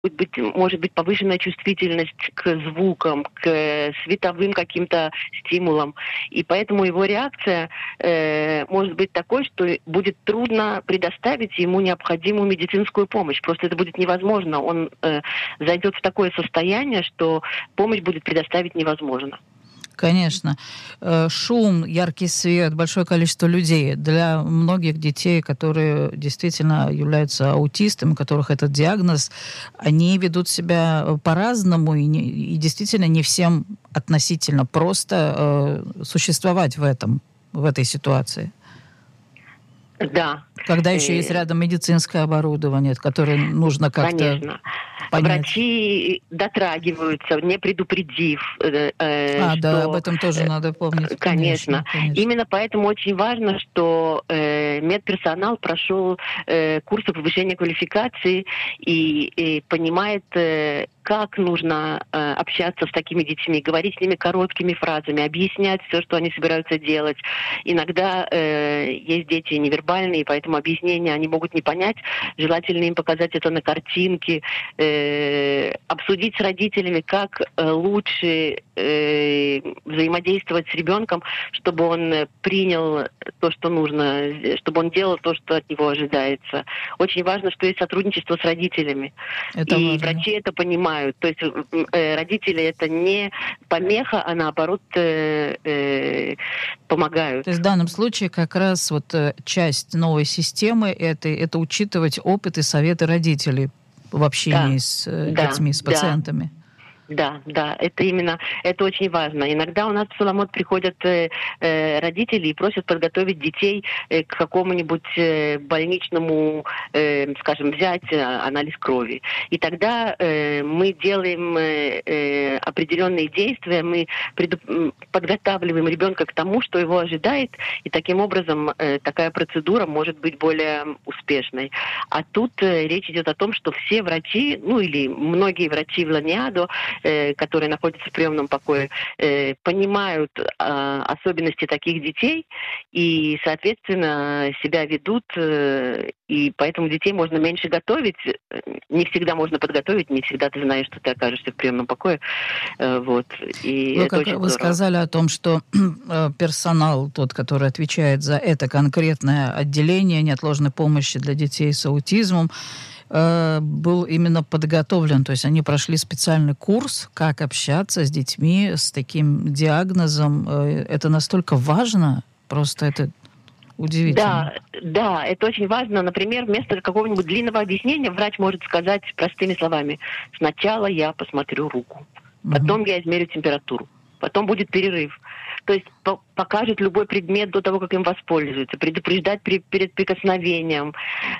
может быть повышенная чувствительность к звукам, к световым каким-то стимулам. И поэтому его реакция может быть такой, что будет трудно предоставить ему необходимую медицинскую помощь. Просто это будет невозможно. Он зайдет в такое состояние, что помощь будет предоставить невозможно. Конечно. Шум, яркий свет, большое количество людей. Для многих детей, которые действительно являются аутистами, у которых этот диагноз, они ведут себя по-разному, и действительно не всем относительно просто существовать в этой ситуации. Да. Когда еще есть рядом медицинское оборудование, которое нужно как-то Конечно. понять. Врачи дотрагиваются, не предупредив. Да, об этом тоже надо помнить. Конечно. Конечно. Именно поэтому очень важно, что медперсонал прошел курсы повышения квалификации и понимает, как нужно общаться с такими детьми, говорить с ними короткими фразами, объяснять все, что они собираются делать. Иногда есть дети невербальные, поэтому объяснения они могут не понять. Желательно им показать это на картинке, обсудить с родителями, как лучше взаимодействовать с ребенком, чтобы он принял то, что нужно, чтобы он делал то, что от него ожидается. Очень важно, что есть сотрудничество с родителями. Это и важно. Врачи это понимают. То есть родители это не помеха, а наоборот помогают. То есть в данном случае как раз часть новой системы это учитывать опыт и советы родителей в общении с детьми, с пациентами. Да, это очень важно. Иногда у нас в Соломот приходят родители и просят подготовить детей к какому-нибудь больничному, скажем, взять анализ крови. И тогда мы делаем определенные действия, мы подготавливаем ребенка к тому, что его ожидает, и таким образом такая процедура может быть более успешной. А тут речь идет о том, что все врачи, или многие врачи в Ланиадо, которые находятся в приемном покое, понимают особенности таких детей и, соответственно, себя ведут, и поэтому детей можно меньше готовить. Не всегда можно подготовить, не всегда ты знаешь, что ты окажешься в приемном покое. И это очень здорово. Вы сказали о том, что персонал, тот, который отвечает за это конкретное отделение неотложной помощи для детей с аутизмом, был именно подготовлен, то есть они прошли специальный курс, как общаться с детьми с таким диагнозом. Это настолько важно, просто это удивительно. Да, это очень важно. Например, вместо какого-нибудь длинного объяснения врач может сказать простыми словами: сначала я посмотрю руку, потом я измерю температуру, потом будет перерыв. То есть покажет любой предмет до того, как им воспользуются, предупреждать перед прикосновением.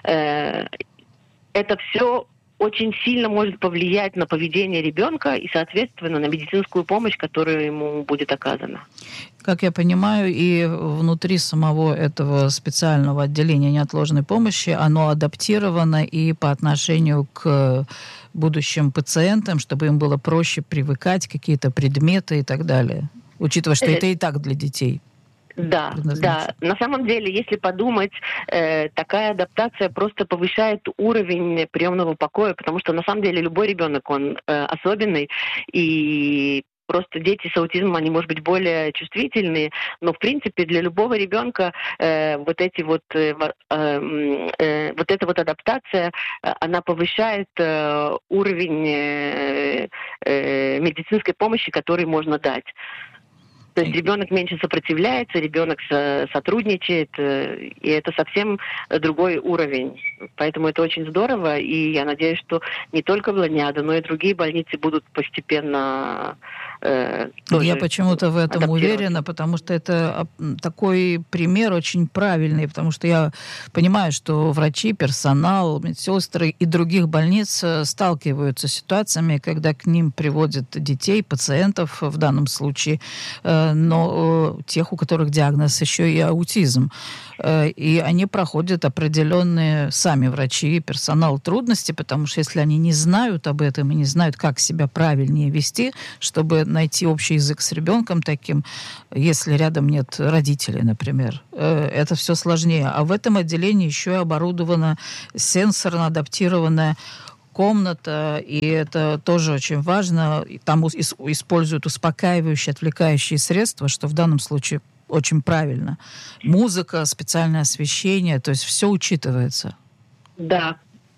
Это все очень сильно может повлиять на поведение ребенка и, соответственно, на медицинскую помощь, которая ему будет оказана. Как я понимаю, и внутри самого этого специального отделения неотложной помощи оно адаптировано и по отношению к будущим пациентам, чтобы им было проще привыкать к какие-то предметы и так далее, учитывая, что это и так для детей. Да. На самом деле, если подумать, такая адаптация просто повышает уровень приемного покоя, потому что на самом деле любой ребенок, он особенный, и просто дети с аутизмом, они, может быть, более чувствительные, но, в принципе, для любого ребенка вот эта адаптация, она повышает уровень медицинской помощи, который можно дать. То есть ребенок меньше сопротивляется, ребенок сотрудничает, и это совсем другой уровень. Поэтому это очень здорово, и я надеюсь, что не только в Ланиадо, но и другие больницы будут постепенно тоже. Я почему-то в этом уверена, потому что это такой пример очень правильный, потому что я понимаю, что врачи, персонал, медсестры и других больниц сталкиваются с ситуациями, когда к ним приводят детей, пациентов в данном случае, но тех, у которых диагноз еще и аутизм. И они проходят определенные, сами врачи и персонал, трудности, потому что если они не знают об этом и не знают, как себя правильнее вести, чтобы найти общий язык с ребенком таким, если рядом нет родителей, например, это все сложнее. А в этом отделении еще и оборудована сенсорно адаптированная комната, и это тоже очень важно. И там используют успокаивающие, отвлекающие средства, что в данном случае очень правильно. Музыка, специальное освещение, то есть все учитывается. Да.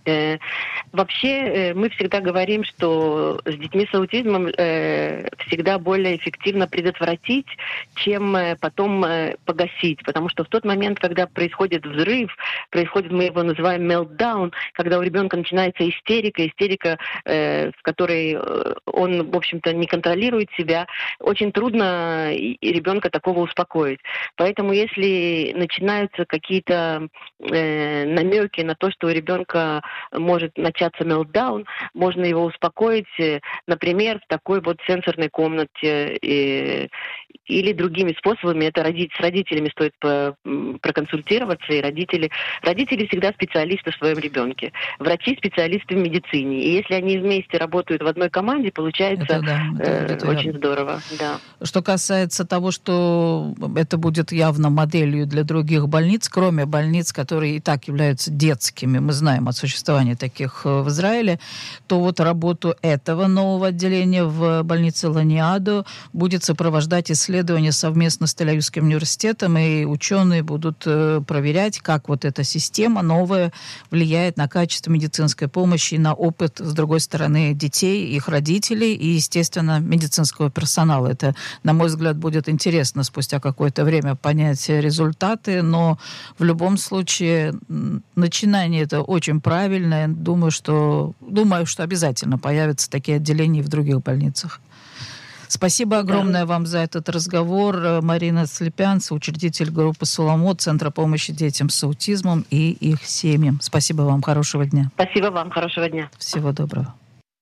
Вообще мы всегда говорим, что с детьми с аутизмом всегда более эффективно предотвратить, чем потом погасить. Потому что в тот момент, когда происходит взрыв, мы его называем meltdown, когда у ребенка начинается истерика, в которой он, в общем-то, не контролирует себя, очень трудно и ребенка такого успокоить. Поэтому если начинаются какие-то намеки на то, что у ребенка может начаться meltdown, можно его успокоить, например, в такой вот сенсорной комнате или другими способами. Это с родителями стоит проконсультироваться, и родители всегда специалисты в своем ребенке. Врачи специалисты в медицине. И если они вместе работают в одной команде, получается это очень здорово. Да. Что касается того, что это будет явно моделью для других больниц, кроме больниц, которые и так являются детскими, мы знаем о существовании таких в Израиле, то вот работу этого нового отделения в больнице Ланиадо будет сопровождать исследование совместно с Тель-Авивским университетом, и ученые будут проверять, как вот эта система новая влияет на качество медицинской помощи и на опыт, с другой стороны, детей, их родителей и, естественно, медицинского персонала. Это, на мой взгляд, будет интересно спустя какое-то время понять результаты, но в любом случае начинание это очень правильно. Думаю, что обязательно появятся такие отделения и в других больницах. Спасибо огромное вам за этот разговор. Марина Слепян, соучредитель группы «Суламот», Центра помощи детям с аутизмом и их семьям. Спасибо вам. Хорошего дня. Спасибо вам. Хорошего дня. Всего доброго.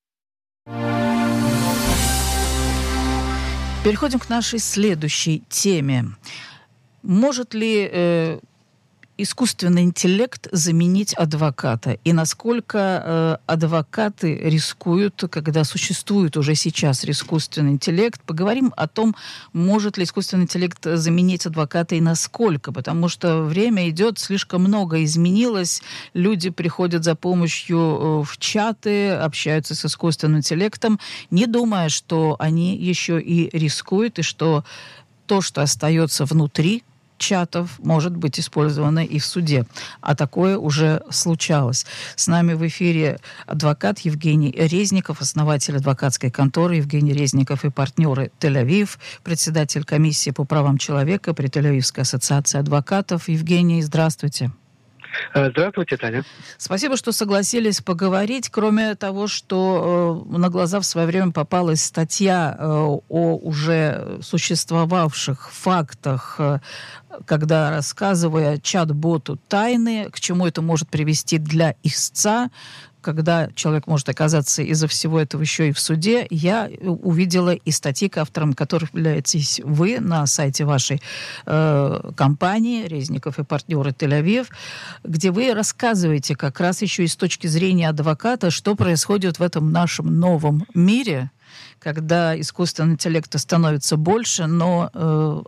Переходим к нашей следующей теме. Может ли искусственный интеллект заменить адвоката? И насколько адвокаты рискуют, когда существует уже сейчас искусственный интеллект? Поговорим о том, может ли искусственный интеллект заменить адвоката и насколько. Потому что время идет, слишком много изменилось. Люди приходят за помощью в чаты, общаются с искусственным интеллектом, не думая, что они еще и рискуют, и что то, что остается внутри чатов, может быть использовано и в суде. А такое уже случалось. С нами в эфире адвокат Евгений Резников, основатель адвокатской конторы Евгений Резников и партнеры Тель-Авив, председатель комиссии по правам человека при Тель-Авивской ассоциации адвокатов. Евгений, здравствуйте. Здравствуйте, Таня. Спасибо, что согласились поговорить. Кроме того, что на глаза в свое время попалась статья о уже существовавших фактах, когда, рассказывая чат-боту тайны, к чему это может привести для истца, когда человек может оказаться из-за всего этого еще и в суде, я увидела и статьи, к авторам которых являетесь вы на сайте вашей компании «Резников и партнеры Тель-Авив», где вы рассказываете как раз еще и с точки зрения адвоката, что происходит в этом нашем новом мире, когда искусственный интеллект становится больше, но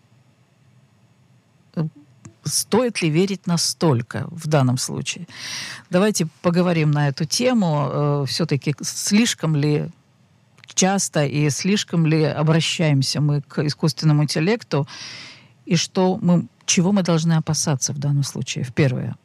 стоит ли верить настолько в данном случае? Давайте поговорим на эту тему. Все-таки слишком ли часто и слишком ли обращаемся мы к искусственному интеллекту, и чего мы должны опасаться в данном случае? Первое.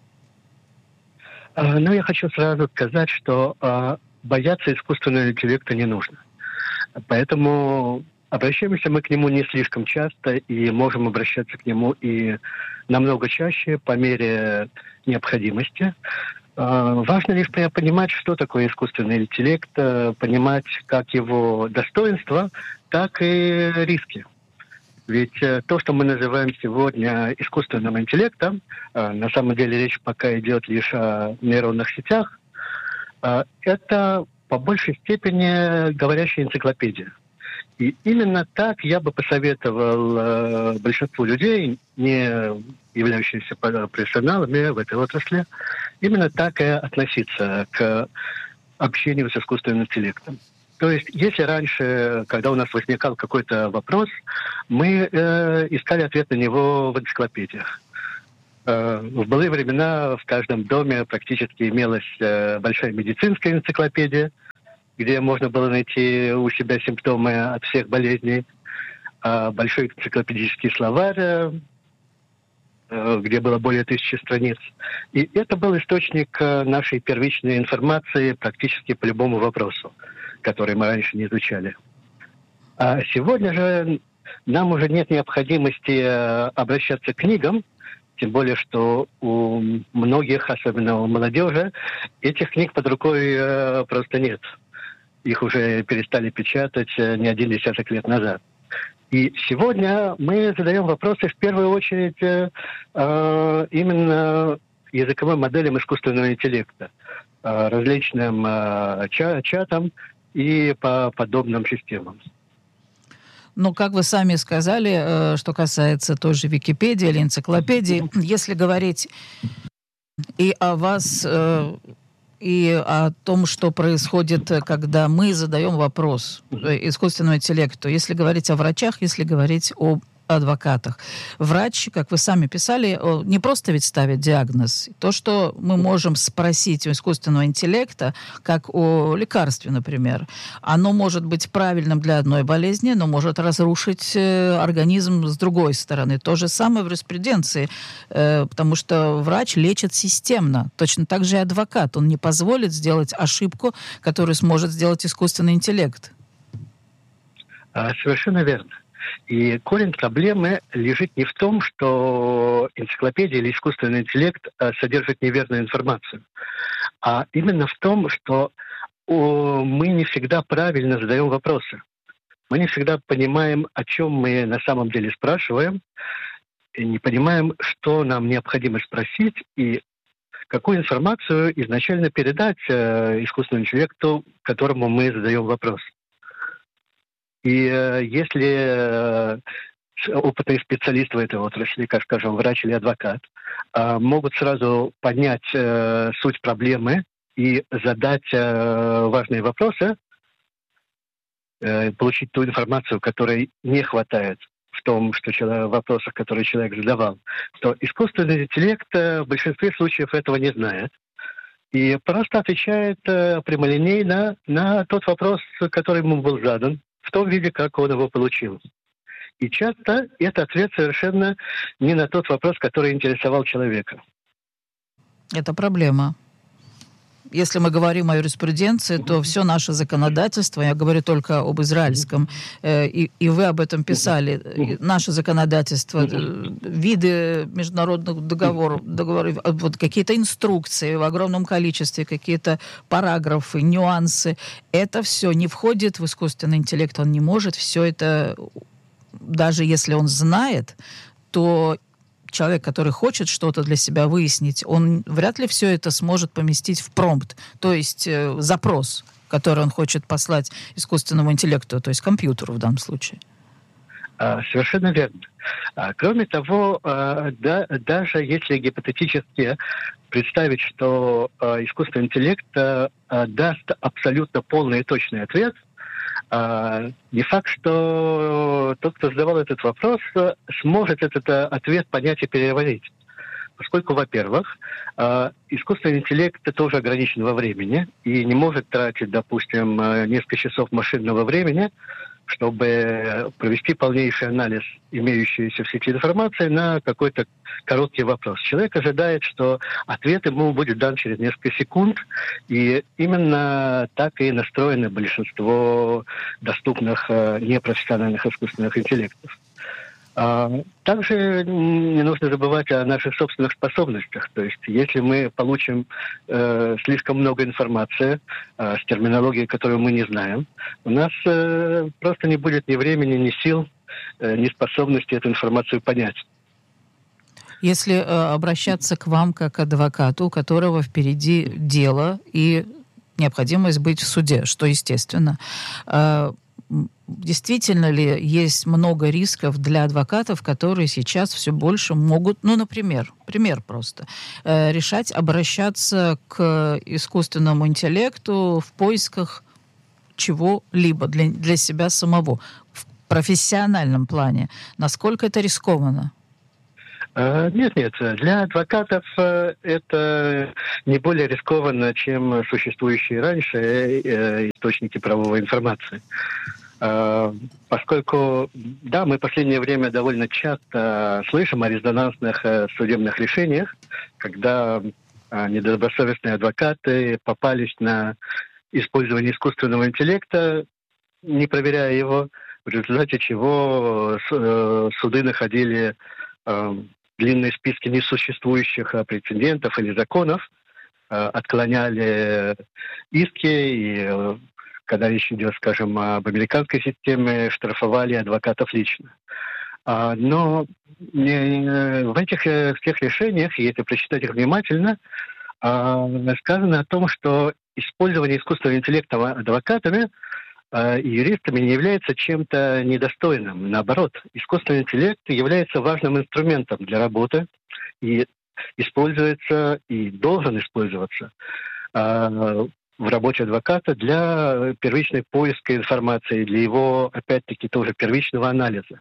Я хочу сразу сказать, что бояться искусственного интеллекта не нужно. Поэтому обращаемся мы к нему не слишком часто и можем обращаться к нему и намного чаще по мере необходимости. Важно лишь понимать, что такое искусственный интеллект, понимать как его достоинства, так и риски. Ведь то, что мы называем сегодня искусственным интеллектом, на самом деле речь пока идет лишь о нейронных сетях, это по большей степени говорящая энциклопедия. И именно так я бы посоветовал большинству людей, не являющихся профессионалами в этой отрасли, именно так и относиться к общению с искусственным интеллектом. То есть, если раньше, когда у нас возникал какой-то вопрос, мы искали ответ на него в энциклопедиях, В былые времена в каждом доме практически имелась большая медицинская энциклопедия, где можно было найти у себя симптомы от всех болезней, большой энциклопедический словарь, где было более 1000 страниц. И это был источник нашей первичной информации практически по любому вопросу, который мы раньше не изучали. А сегодня же нам уже нет необходимости обращаться к книгам, тем более, что у многих, особенно у молодежи, этих книг под рукой просто нет. Их уже перестали печатать не 1 десяток лет назад. И сегодня мы задаем вопросы в первую очередь именно языковым моделям искусственного интеллекта, различным чатам и по подобным системам. Но, как вы сами сказали, что касается той же Википедии или энциклопедии, если говорить и о вас, и о том, что происходит, когда мы задаем вопрос искусственному интеллекту, если говорить о врачах, если говорить о адвокатах. Врач, как вы сами писали, не просто ведь ставит диагноз. То, что мы можем спросить у искусственного интеллекта, как о лекарстве, например, оно может быть правильным для одной болезни, но может разрушить организм с другой стороны. То же самое в юриспруденции, потому что врач лечит системно. Точно так же и адвокат. Он не позволит сделать ошибку, которую сможет сделать искусственный интеллект. Совершенно верно. И корень проблемы лежит не в том, что энциклопедия или искусственный интеллект содержит неверную информацию, а именно в том, что мы не всегда правильно задаем вопросы. Мы не всегда понимаем, о чем мы на самом деле спрашиваем, и не понимаем, что нам необходимо спросить и какую информацию изначально передать искусственному интеллекту, которому мы задаем вопрос. И если опытные специалисты в этой отрасли, как, скажем, врач или адвокат, могут сразу понять суть проблемы и задать важные вопросы, получить ту информацию, которой не хватает в том, в вопросах, которые человек задавал, то искусственный интеллект в большинстве случаев этого не знает. И просто отвечает прямолинейно на тот вопрос, который ему был задан, в том виде, как он его получил. И часто это ответ совершенно не на тот вопрос, который интересовал человека. Это проблема. Если мы говорим о юриспруденции, то все наше законодательство, я говорю только об израильском, и вы об этом писали, наше законодательство, виды международных договоров, вот какие-то инструкции в огромном количестве, какие-то параграфы, нюансы, это все не входит в искусственный интеллект, он не может все это, даже если он знает, то человек, который хочет что-то для себя выяснить, он вряд ли все это сможет поместить в промпт, то есть запрос, который он хочет послать искусственному интеллекту, то есть компьютеру в данном случае. Совершенно верно. Кроме того, даже если гипотетически представить, что искусственный интеллект даст абсолютно полный и точный ответ, не факт, что тот, кто задавал этот вопрос, сможет этот ответ понять и переварить. Поскольку, во-первых, искусственный интеллект тоже ограничен во времени и не может тратить, допустим, несколько часов машинного времени, чтобы провести полнейший анализ имеющейся в сети информации на какой-то короткий вопрос. Человек ожидает, что ответ ему будет дан через несколько секунд, и именно так и настроено большинство доступных непрофессиональных искусственных интеллектов. Также не нужно забывать о наших собственных способностях. То есть если мы получим слишком много информации с терминологией, которую мы не знаем, у нас просто не будет ни времени, ни сил, ни способности эту информацию понять. Если обращаться к вам как к адвокату, у которого впереди дело и необходимость быть в суде, что естественно, действительно ли есть много рисков для адвокатов, которые сейчас все больше могут, например, пример просто, решать обращаться к искусственному интеллекту в поисках чего-либо для себя самого в профессиональном плане? Насколько это рискованно? Нет. Для адвокатов это не более рискованно, чем существующие раньше источники правовой информации. Поскольку, да, мы в последнее время довольно часто слышим о резонансных судебных решениях, когда недобросовестные адвокаты попались на использование искусственного интеллекта, не проверяя его, в результате чего суды находили длинные списки несуществующих прецедентов или законов, отклоняли иски, и когда речь идет, скажем, об американской системе, штрафовали адвокатов лично. Но в этих всех решениях, если прочитать их внимательно, сказано о том, что использование искусственного интеллекта адвокатами и юристами не является чем-то недостойным. Наоборот, искусственный интеллект является важным инструментом для работы и используется, и должен использоваться в работе адвоката для первичной поиска информации, для его, опять-таки, тоже первичного анализа.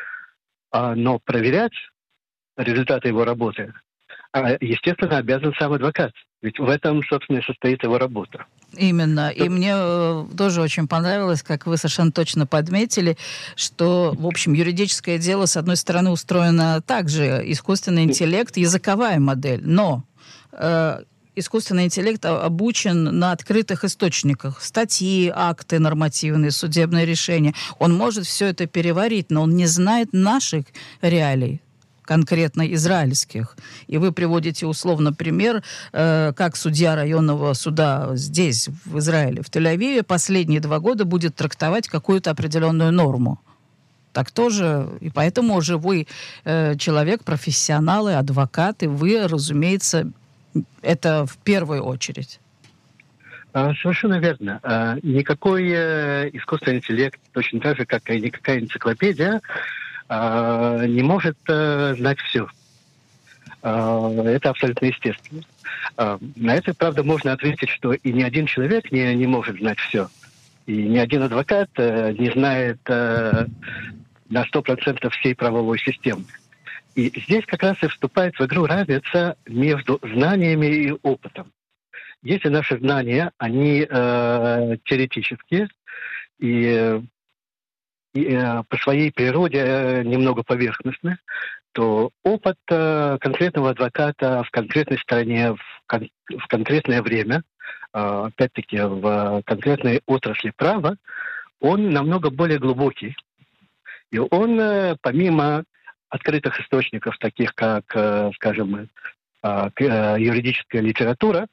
Но проверять результаты его работы, естественно, обязан сам адвокат. Ведь в этом, собственно, и состоит его работа. Именно. И мне тоже очень понравилось, как вы совершенно точно подметили, что, в общем, юридическое дело, с одной стороны, устроено также искусственный интеллект, языковая модель, но искусственный интеллект обучен на открытых источниках. Статьи, акты нормативные, судебные решения. Он может все это переварить, но он не знает наших реалий, конкретно израильских. И вы приводите условно пример, как судья районного суда здесь, в Израиле, в Тель-Авиве, последние 2 года будет трактовать какую-то определенную норму. Так тоже, и поэтому же вы человек, профессионалы, адвокаты, вы, разумеется, это в первую очередь. Совершенно верно. Никакой искусственный интеллект, точно так же, как и никакая энциклопедия, не может знать все. Это абсолютно естественно. На это, правда, можно ответить, что и ни один человек не может знать все. И ни один адвокат не знает на 100% всей правовой системы. И здесь как раз и вступает в игру разница между знаниями и опытом. Если наши знания, они теоретические и по своей природе немного поверхностны, то опыт конкретного адвоката в конкретной стране, в конкретное время, опять-таки в конкретной отрасли права, он намного более глубокий. И он, помимо открытых источников, таких как, скажем, юридическая литература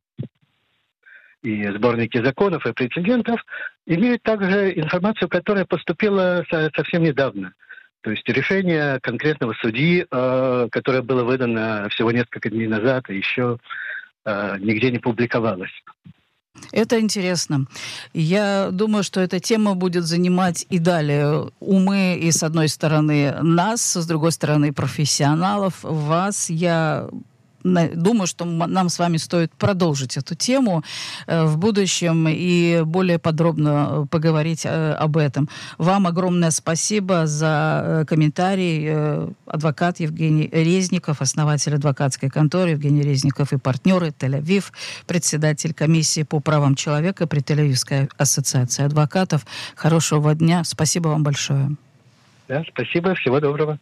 и сборники законов и прецедентов, имеет также информацию, которая поступила совсем недавно. То есть решение конкретного судьи, которое было выдано всего несколько дней назад, и еще нигде не публиковалось. Это интересно. Я думаю, что эта тема будет занимать и далее умы, и с одной стороны нас, с другой стороны профессионалов, вас. Я думаю, что нам с вами стоит продолжить эту тему в будущем и более подробно поговорить об этом. Вам огромное спасибо за комментарий. Адвокат Евгений Резников, основатель адвокатской конторы Евгений Резников и партнеры Тель-Авив, председатель комиссии по правам человека при Тель-Авивской ассоциации адвокатов. Хорошего дня. Спасибо вам большое. Да, спасибо. Всего доброго.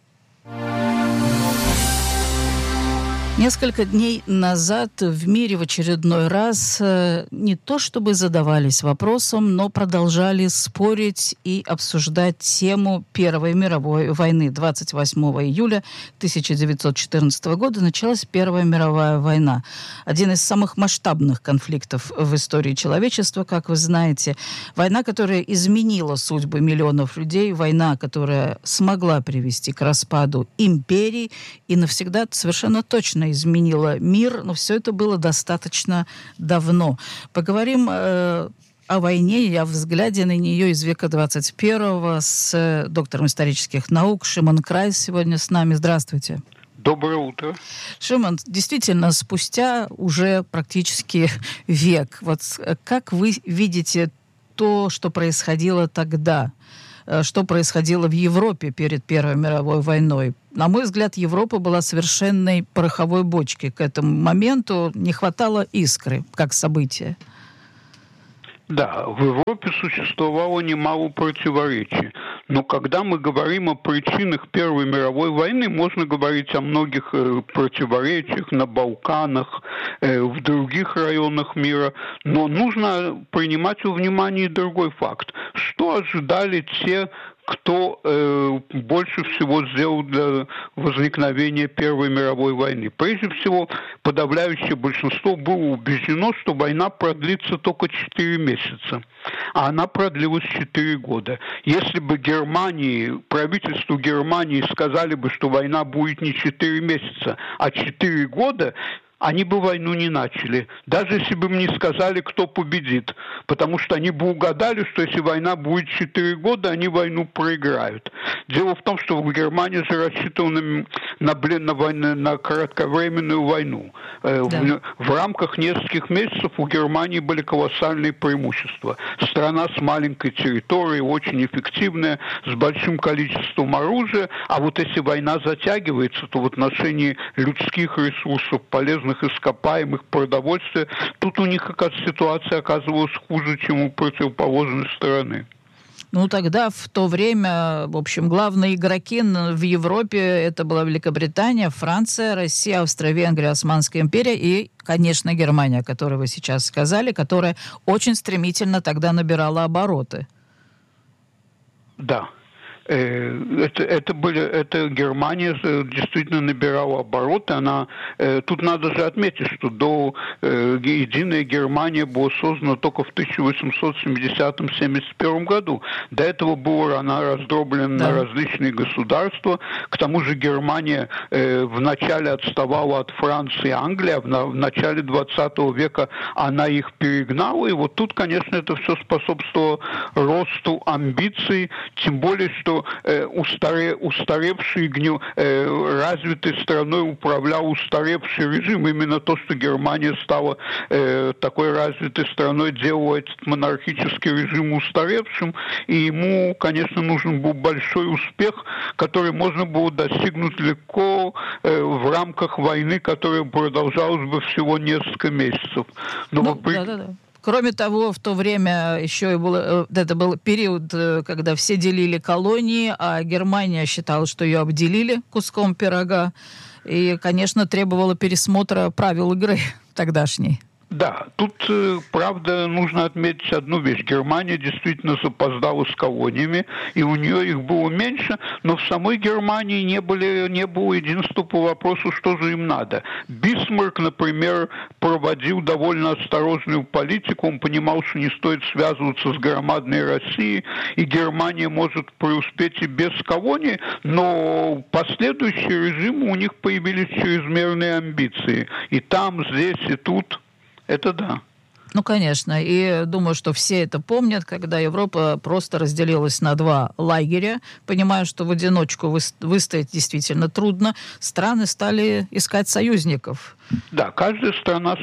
Несколько дней назад в мире в очередной раз не то чтобы задавались вопросом, но продолжали спорить и обсуждать тему Первой мировой войны. 28 июля 1914 года началась Первая мировая война. Один из самых масштабных конфликтов в истории человечества, как вы знаете. Война, которая изменила судьбы миллионов людей. Война, которая смогла привести к распаду империй и навсегда совершенно точно изменила мир, но все это было достаточно давно. Поговорим о войне и о взгляде на нее из века 21 с доктором исторических наук Шимон Крайс сегодня с нами. Здравствуйте. Доброе утро. Шимон, действительно, спустя уже практически век, вот как вы видите то, что происходило тогда? что происходило в Европе перед Первой мировой войной. На мой взгляд, Европа была совершенной пороховой бочкой. К этому моменту не хватало искры, как событие. Да, в Европе существовало немало противоречий. Но когда мы говорим о причинах Первой мировой войны, можно говорить о многих противоречиях на Балканах, в других районах мира. Но нужно принимать во внимание другой факт. Что ожидали те, кто больше всего сделал для возникновения Первой мировой войны? Прежде всего, подавляющее большинство было убеждено, что война продлится только 4 месяца, а она продлилась 4 года. Если бы правительству Германии сказали бы, что война будет не 4 месяца, а 4 года, они бы войну не начали, даже если бы мне сказали, кто победит, потому что они бы угадали, что если война будет 4 года, они войну проиграют. Дело в том, что в Германии же рассчитывали на кратковременную войну. Да. В рамках нескольких месяцев у Германии были колоссальные преимущества. Страна с маленькой территорией, очень эффективная, с большим количеством оружия, а вот если война затягивается, то в отношении людских ресурсов, полезных ископаемых, продовольствия, тут у них ситуация оказывалась хуже, чем у противоположной стороны. Ну, тогда, в то время, в общем, главные игроки в Европе это была Великобритания, Франция, Россия, Австро-Венгрия, Османская империя и, конечно, Германия, о которой вы сейчас сказали, которая очень стремительно тогда набирала обороты. Да. Это Германия действительно набирала обороты. Тут надо же отметить, что единая Германия была создана только в 1870-71 году. До этого она раздроблена на различные государства. К тому же Германия вначале отставала от Франции и Англии, а в начале 20 века она их перегнала. И вот тут, конечно, это все способствовало росту амбиций, тем более, что устаревший, развитой страной управлял устаревший режим. Именно то, что Германия стала такой развитой страной, делало этот монархический режим устаревшим, и ему, конечно, нужен был большой успех, который можно было достигнуть легко в рамках войны, которая продолжалась бы всего несколько месяцев. Кроме того, в то время еще это был период, когда все делили колонии, а Германия считала, что ее обделили куском пирога. И, конечно, требовала пересмотра правил игры тогдашней. Да, тут, правда, нужно отметить одну вещь. Германия действительно запоздала с колониями, и у нее их было меньше, но в самой Германии не было единства по вопросу, что же им надо. Бисмарк, например, проводил довольно осторожную политику, он понимал, что не стоит связываться с громадной Россией, и Германия может преуспеть и без колоний, но последующие режимы у них появились чрезмерные амбиции. И там, здесь, и тут. Это да. Ну, конечно. И думаю, что все это помнят, когда Европа просто разделилась на два лагеря, понимая, что в одиночку выстоять действительно трудно, страны стали искать союзников. Да, каждая страна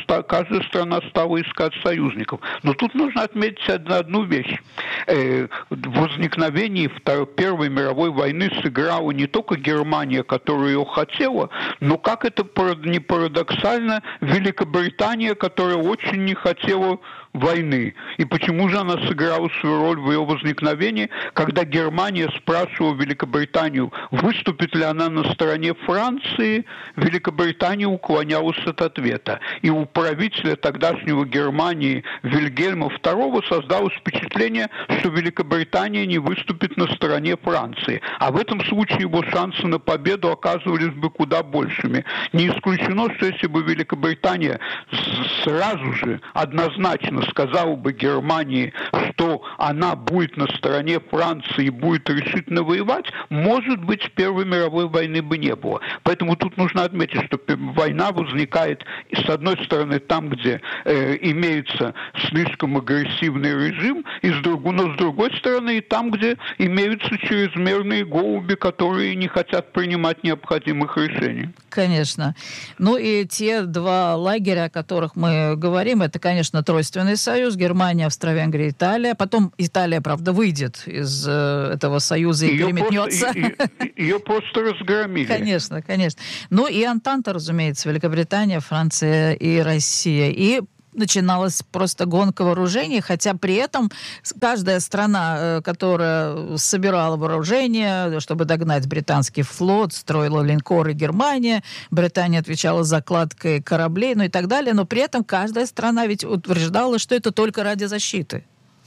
стала искать союзников. Но тут нужно отметить одну вещь. В возникновении Первой мировой войны сыграла не только Германия, которая ее хотела, но, как это не парадоксально, Великобритания, которая очень не хотела войны. И почему же она сыграла свою роль в ее возникновении, когда Германия спрашивала Великобританию, выступит ли она на стороне Франции, Великобритания уклонялась от ответа. И у правителя тогдашнего Германии Вильгельма II создалось впечатление, что Великобритания не выступит на стороне Франции. А в этом случае его шансы на победу оказывались бы куда большими. Не исключено, что если бы Великобритания сразу же однозначно сказала бы Германии, что она будет на стороне Франции и будет решительно воевать, может быть, Первой мировой войны бы не было. Поэтому тут нужно отметить, что война возникает, с одной стороны, там, где имеется слишком агрессивный режим, но с другой стороны, и там, где имеются чрезмерные голуби, которые не хотят принимать необходимых решений. Конечно. Ну и те два лагеря, о которых мы говорим, это, конечно, Тройственный Соединенный Союз, Германия, Австро-Венгрия, Италия. Потом Италия, правда, выйдет из этого союза и переметнется. Ее просто разгромили. Конечно, конечно. Ну и Антанта, разумеется, Великобритания, Франция и Россия. И начиналась просто гонка вооружений, хотя при этом каждая страна, которая собирала вооружение, чтобы догнать британский флот, строила линкоры, Германия, Британия отвечала закладкой кораблей, ну и так далее, но при этом каждая страна ведь утверждала, что это только ради защиты.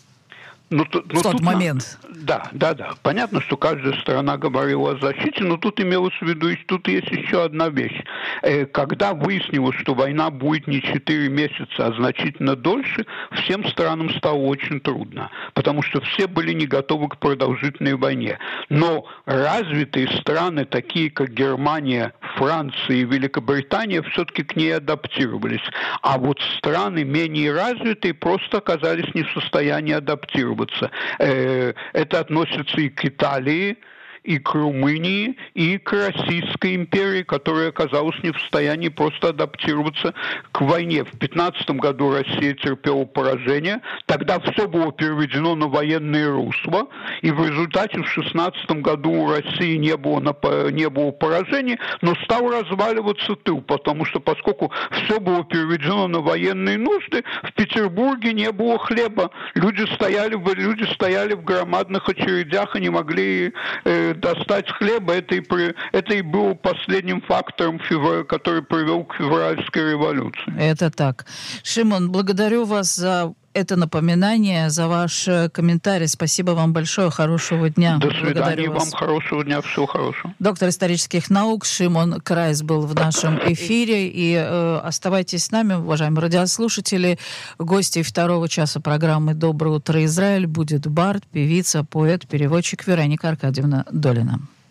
В тот момент. Да. Понятно, что каждая страна говорила о защите, но тут имелось в виду, тут есть еще одна вещь. Когда выяснилось, что война будет не 4 месяца, а значительно дольше, всем странам стало очень трудно, потому что все были не готовы к продолжительной войне. Но развитые страны, такие как Германия, Франция и Великобритания, все-таки к ней адаптировались. А вот страны менее развитые просто оказались не в состоянии адаптироваться. Это относится и к Италии, и к Румынии, и к Российской империи, которая оказалась не в состоянии просто адаптироваться к войне. В 2015 году Россия терпела поражение, тогда все было переведено на военное русло, и в результате в 2016 году у России не было поражений, но стал разваливаться тыл, поскольку все было переведено на военные нужды, в Петербурге не было хлеба, люди стояли в громадных очередях и не могли достать хлеба. Это и было последним фактором, который привел к февральской революции. Это так. Шимон, благодарю вас за это напоминание, за ваш комментарий. Спасибо вам большое. Хорошего дня. До свидания. Вам хорошего дня. Всего хорошего. Доктор исторических наук Шимон Крайс был в нашем эфире. И оставайтесь с нами, уважаемые радиослушатели. Гостей второго часа программы «Доброе утро, Израиль» будет бард, певица, поэт, переводчик Вероника Аркадьевна Долина.